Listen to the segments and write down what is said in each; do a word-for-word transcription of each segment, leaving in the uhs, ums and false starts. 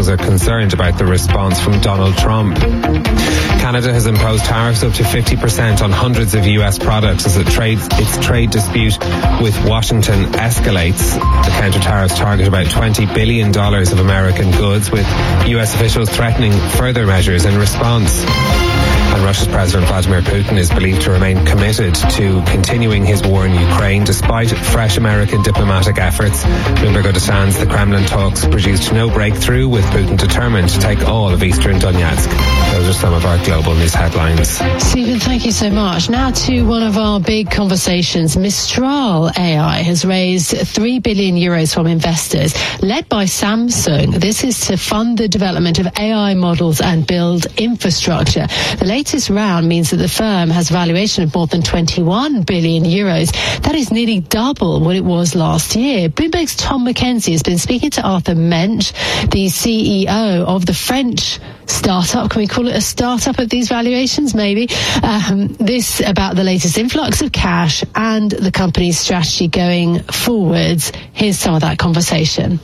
officials are concerned about the response from Donald Trump. Canada has imposed tariffs up to fifty percent on hundreds of U S products as it trades, its trade dispute with Washington escalates. The counter-tariffs target about twenty billion dollars of American goods, with U S officials threatening further measures in response. And Russia's President Vladimir Putin is believed to remain committed to continuing his war in Ukraine despite fresh American diplomatic efforts. Bloomberg understands the Kremlin talks produced no breakthrough, with Putin determined to take all of eastern Donetsk. Those are some of our global news headlines. Stephen, thank you so much. Now to one of our big conversations. Mistral A I has raised three billion euros from investors, led by Samsung. This is to fund the development of A I models and build infrastructure. The latest round means that the firm has a valuation of more than twenty-one billion euros. That is nearly double what it was last year. Bloomberg's Tom McKenzie has been speaking to Arthur Mensch, the C E O of the French startup. Can we call it a startup at these valuations? Maybe. Um, this about the latest influx of cash and the company's strategy going forwards. Here's some of that conversation.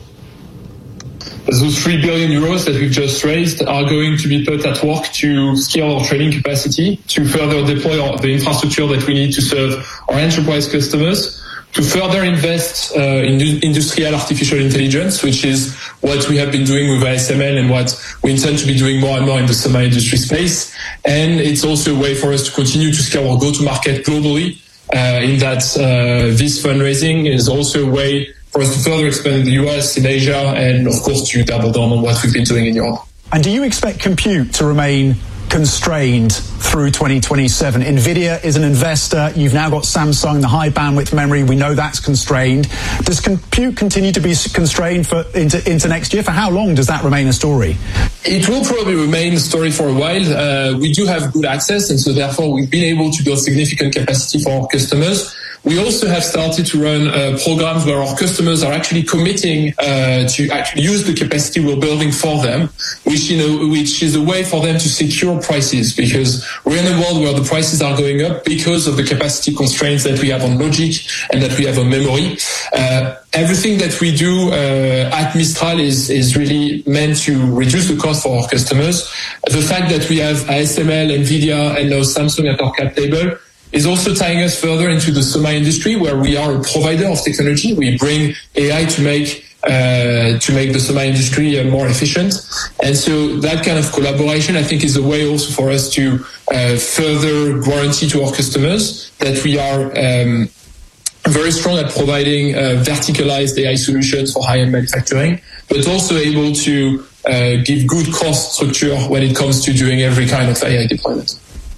Those three billion euros that we've just raised are going to be put at work to scale our training capacity, to further deploy our, the infrastructure that we need to serve our enterprise customers, to further invest uh, in industrial artificial intelligence, which is what we have been doing with A S M L and what we intend to be doing more and more in the semi-industry space. And it's also a way for us to continue to scale our go-to-market globally, uh, in that uh, this fundraising is also a way for us to further expand in the U S, in Asia, and of course to double down on what we've been doing in Europe. And do you expect compute to remain constrained through twenty twenty-seven? Nvidia is an investor. You've now got Samsung, the high bandwidth memory. We know that's constrained. Does compute continue to be constrained for into, into next year? For how long does that remain a story? It will probably remain a story for a while. Uh, we do have good access, and so therefore we've been able to build significant capacity for our customers. We also have started to run uh, programs where our customers are actually committing uh, to actually use the capacity we're building for them, which you know, which is a way for them to secure prices, because we're in a world where the prices are going up because of the capacity constraints that we have on logic and that we have on memory. Uh, everything that we do uh, at Mistral is is really meant to reduce the cost for our customers. The fact that we have A S M L, Nvidia, and now Samsung at our cap table is also tying us further into the semi-industry, where we are a provider of technology. We bring A I to make uh, to make the semi-industry uh, more efficient. And so that kind of collaboration, I think, is a way also for us to uh, further guarantee to our customers that we are um, very strong at providing uh, verticalized A I solutions for high-end manufacturing, but also able to uh, give good cost structure when it comes to doing every kind of A I deployment.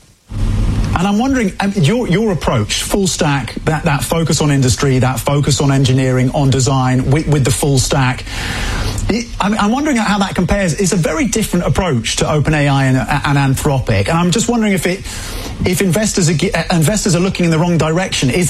And I'm wondering, um, your your approach, full stack, that, that focus on industry, that focus on engineering, on design, with, with the full stack, it, I'm, I'm wondering how that compares. It's a very different approach to OpenAI and, and Anthropic. And I'm just wondering if it, if investors are, investors are looking in the wrong direction. Is,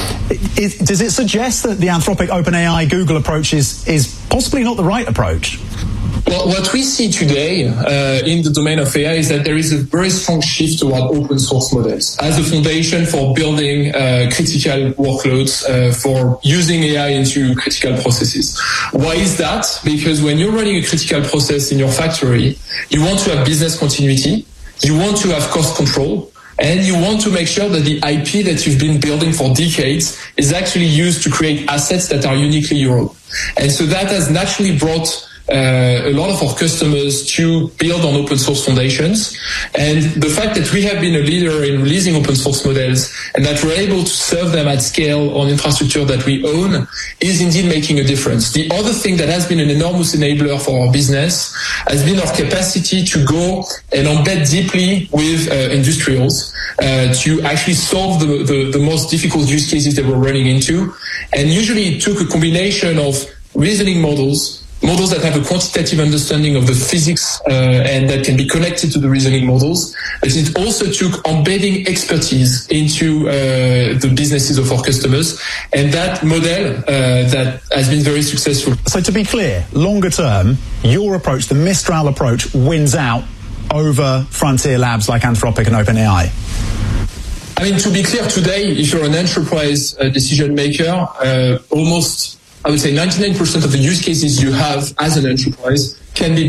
is does it suggest that the Anthropic, OpenAI, Google approach is is possibly not the right approach? Well, what we see today uh, in the domain of A I is that there is a very strong shift toward open source models as a foundation for building uh, critical workloads, uh, for using A I into critical processes. Why is that? Because when you're running a critical process in your factory, you want to have business continuity, you want to have cost control, and you want to make sure that the I P that you've been building for decades is actually used to create assets that are uniquely your own. And so that has naturally brought Uh, a lot of our customers to build on open source foundations. And the fact that we have been a leader in releasing open source models and that we're able to serve them at scale on infrastructure that we own is indeed making a difference. The other thing that has been an enormous enabler for our business has been our capacity to go and embed deeply with uh, industrials uh, to actually solve the, the, the most difficult use cases that we're running into. And usually it took a combination of reasoning models, models that have a quantitative understanding of the physics uh, and that can be connected to the reasoning models. But it also took embedding expertise into uh, the businesses of our customers. And that model uh, that has been very successful. So to be clear, longer term, your approach, the Mistral approach, wins out over frontier labs like Anthropic and OpenAI. I mean, to be clear today, if you're an enterprise uh, decision maker, uh, almost I would say ninety-nine percent of the use cases you have as an enterprise can be